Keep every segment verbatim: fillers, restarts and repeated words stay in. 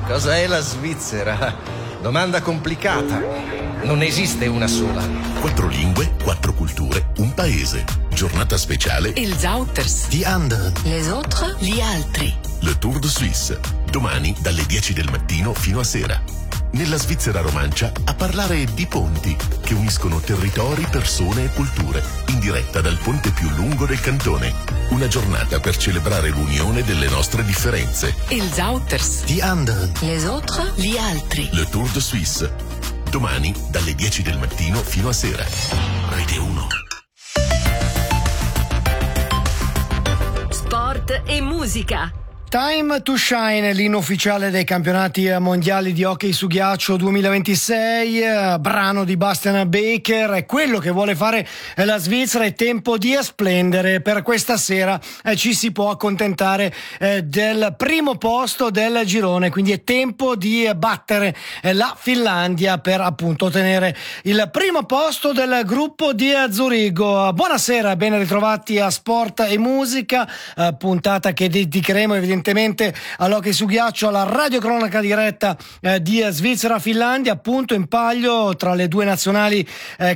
Cosa è la Svizzera? Domanda complicata. Non esiste una sola. Quattro lingue, quattro culture, un paese. Giornata speciale. Ils Auters. Die anderen. Les autres. Gli altri. Le Tour de Suisse. Domani dalle dieci del mattino fino a sera. Nella Svizzera romancia a parlare di ponti che uniscono territori, persone e culture, in diretta dal ponte più lungo del cantone. Una giornata per celebrare l'unione delle nostre differenze. Ils Auters. Die anderen. Les autres. Gli altri. Le Tour de Suisse. Domani dalle dieci del mattino fino a sera. Rete uno. Sport e musica. Time to Shine, l'inno ufficiale dei campionati mondiali di hockey su ghiaccio duemilaventisei, eh, brano di Bastian Baker, è quello che vuole fare la Svizzera, è tempo di splendere. Per questa sera eh, ci si può accontentare eh, del primo posto del girone, quindi è tempo di battere eh, la Finlandia per appunto ottenere il primo posto del gruppo di Zurigo. Buonasera, ben ritrovati a Sport e Musica, eh, puntata che dedicheremo evidentemente all'hockey su ghiaccio, alla radiocronaca diretta eh, di Svizzera-Finlandia, appunto in palio tra le due nazionali eh,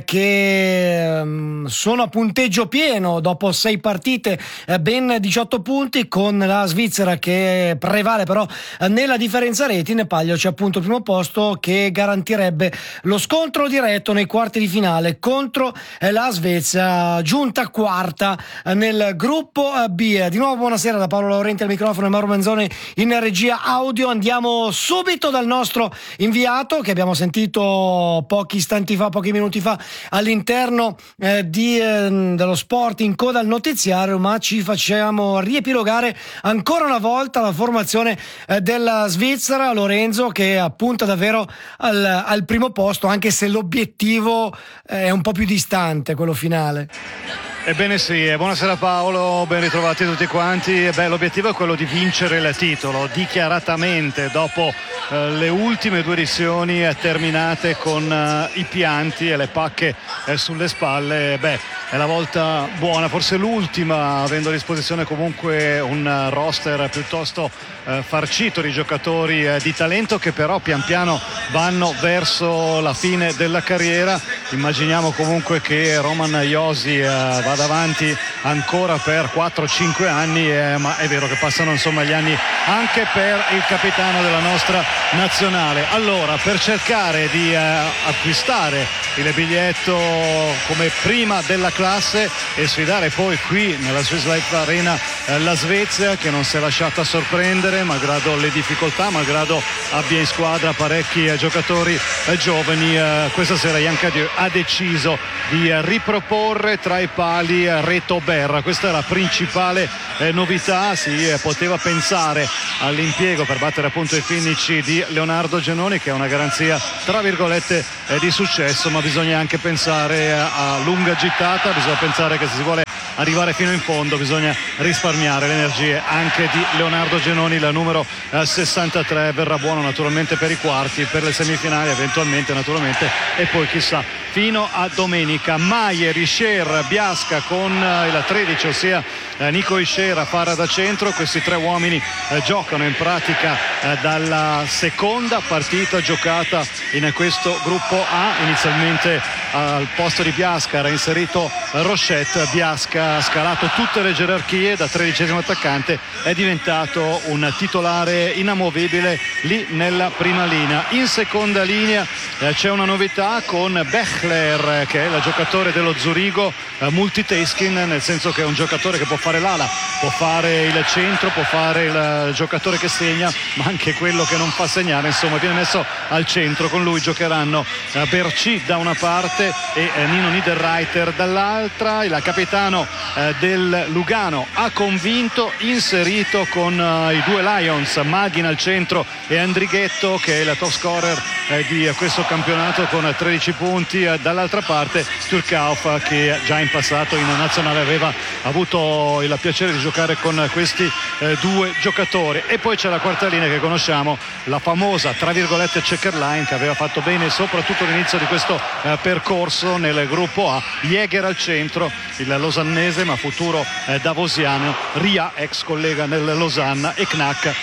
che eh, sono a punteggio pieno dopo sei partite, eh, ben diciotto punti, con la Svizzera che prevale però eh, nella differenza reti. In palio c'è appunto il primo posto che garantirebbe lo scontro diretto nei quarti di finale contro eh, la Svezia, giunta quarta eh, nel gruppo eh, B. Di nuovo buonasera da Paolo Laurenti al microfono e Mauro Manzoni in regia audio. Andiamo subito dal nostro inviato che abbiamo sentito pochi istanti fa, pochi minuti fa all'interno eh, di, eh, dello sport in coda al notiziario, ma ci facciamo riepilogare ancora una volta la formazione eh, della Svizzera. Lorenzo, che appunta davvero al, al primo posto, anche se l'obiettivo eh, è un po' più distante, quello finale. Ebbene sì, buonasera Paolo, ben ritrovati tutti quanti. Beh, l'obiettivo è quello di vincere il titolo, dichiaratamente, dopo eh, le ultime due edizioni eh, terminate con eh, i pianti e le pacche eh, sulle spalle. Beh, è la volta buona, forse l'ultima, avendo a disposizione comunque un uh, roster piuttosto uh, farcito di giocatori uh, di talento che però pian piano vanno verso la fine della carriera. Immaginiamo comunque che Roman Josi uh, vada avanti ancora per quattro cinque anni, eh, ma è vero che passano insomma gli anni anche per il capitano della nostra nazionale. Allora, per cercare di uh, acquistare il biglietto come prima della classe e sfidare poi qui nella Swiss Life Arena eh, la Svezia, che non si è lasciata sorprendere malgrado le difficoltà, malgrado abbia in squadra parecchi eh, giocatori eh, giovani. Eh, questa sera Jan Cadieux ha deciso di eh, riproporre tra i pali eh, Reto Berra. Questa è la principale eh, novità. Si eh, poteva pensare all'impiego per battere appunto i finish di Leonardo Giannoni, che è una garanzia tra virgolette eh, di successo, ma bisogna anche pensare a lunga gittata, bisogna pensare che se si vuole arrivare fino in fondo bisogna risparmiare le energie anche di Leonardo Giannoni. La numero eh, sessantatré verrà buono naturalmente per i quarti, per le semifinali eventualmente naturalmente, e poi chissà fino a domenica. Maier, Ischer, Biasca con eh, il tredici, ossia eh, Nico Ischer a fare da centro. Questi tre uomini eh, giocano in pratica eh, dalla seconda partita giocata in questo gruppo A. Inizialmente al posto di Biasca era inserito Rochette. Biasca ha scalato tutte le gerarchie, da tredicesimo attaccante è diventato un titolare inamovibile lì nella prima linea. In seconda linea eh, c'è una novità con Bechler, che è il giocatore dello Zurigo, eh, multitasking, nel senso che è un giocatore che può fare l'ala, può fare il centro, può fare il giocatore che segna, ma anche quello che non fa segnare, insomma viene messo al centro. Con lui giocheranno eh, Berci da una parte e eh, Nino Niederreiter dall'altra. Il capitano eh, del Lugano ha convinto, inserito con eh, i due Lions, Maghin al centro e Andrighetto, che è il top scorer eh, di eh, questo campionato con tredici punti. Eh, dall'altra parte Turkauf, che già in passato in nazionale aveva avuto il piacere di giocare con questi eh, due giocatori. E poi c'è la quarta linea che conosciamo, la famosa tra virgolette checker line, che aveva fatto bene soprattutto all'inizio di questo eh, percorso nel gruppo A. Jäger al centro, il losannese ma futuro eh, davosiano, Ria ex collega nel Losanna, e Knack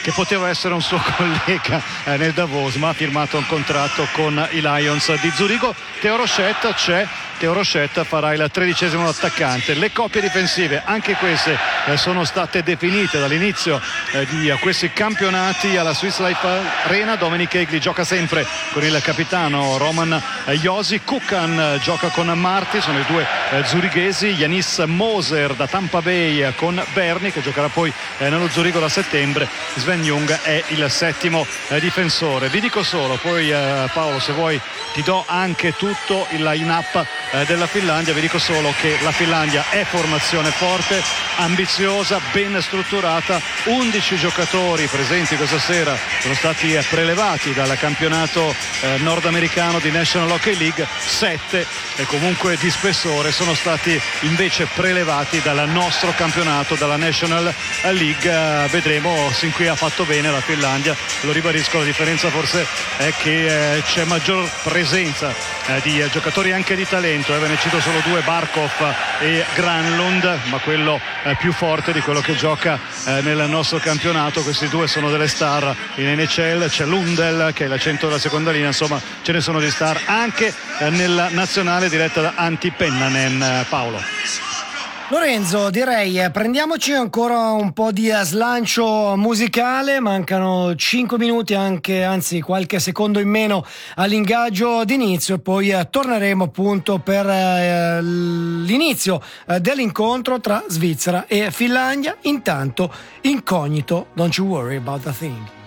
che poteva essere un suo collega eh, nel Davos, ma ha firmato un contratto con i Lions di Zurigo. Teo Rochette c'è. Teo Rochette farà il tredicesimo attaccante. Le coppie difensive, anche queste eh, sono state definite dall'inizio eh, di uh, questi campionati alla Swiss Life Arena. Dominic Egli gioca sempre con il capitano Roman eh, Josi. Kukan eh, gioca con Marti, sono i due eh, zurighesi. Yanis Moser da Tampa Bay eh, con Berni, che giocherà poi eh, nello Zurigo da settembre. Sven Jung è il settimo eh, difensore. Vi dico solo, poi eh, Paolo, se vuoi ti do anche tutto il line-up della Finlandia. Vi dico solo che la Finlandia è formazione forte, ambiziosa, ben strutturata. undici giocatori presenti questa sera sono stati prelevati dal campionato eh, nordamericano di National Hockey League, sette e comunque di spessore sono stati invece prelevati dal nostro campionato, dalla National League. Eh, vedremo, sin qui ha fatto bene la Finlandia, lo ribadisco. La differenza forse è che eh, c'è maggior presenza eh, di eh, giocatori anche di talento. Eh, ve ne cito solo due, Barkov e Granlund, ma quello eh, più forte di quello che gioca eh, nel nostro campionato. Questi due sono delle star in N H L. C'è Lundell che è la cento della seconda linea, insomma ce ne sono di star anche eh, nella nazionale diretta da Antti Pennanen. eh, Paolo. Lorenzo, direi eh, prendiamoci ancora un po' di eh, slancio musicale. Mancano cinque minuti, anche anzi qualche secondo in meno all'ingaggio d'inizio, e poi eh, torneremo appunto per eh, l'inizio eh, dell'incontro tra Svizzera e Finlandia. Intanto incognito, Don't You Worry About a Thing.